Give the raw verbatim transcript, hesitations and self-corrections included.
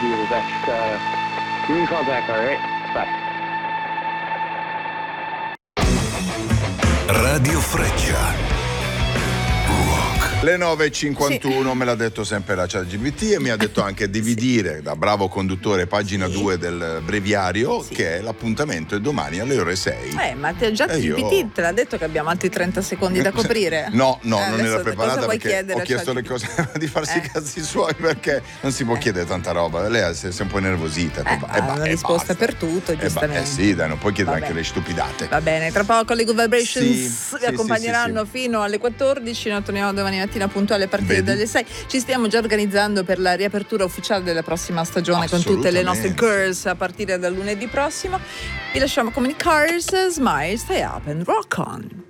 do your best. Uh, give me a call back, all right? Bye. Radio Freccia. Le nove e cinquantuno Sì. me l'ha detto sempre la ChatGPT e mi ha detto anche di dividere, da bravo conduttore, pagina Sì. due del breviario, Sì. che l'appuntamento è domani alle ore sei. Eh, ma te già E io- G P T te l'ha detto che abbiamo altri trenta secondi da coprire? No, no, Eh, non adesso era cosa preparata vuoi perché chiedere ho a chiesto le ChatGPT? cose di farsi Eh. i cazzi suoi, perché non si può Eh. chiedere tanta roba. Lei si è un po' nervosita. Eh, e ba- ma e ba- una e risposta basta. per tutto, E ba- giustamente. Eh sì, dai, non puoi chiedere Va anche bene. le stupidate. Va bene, tra poco le Good Vibrations Sì, vi sì, accompagneranno sì, sì, fino alle quattordici. Noi torniamo domani mattina puntuale a partire Vedi? dalle sei. Ci stiamo già organizzando per la riapertura ufficiale della prossima stagione con tutte le nostre Assolutamente. girls a partire dal lunedì prossimo. Vi lasciamo con i Cars, Smile, Stay Up and Rock On.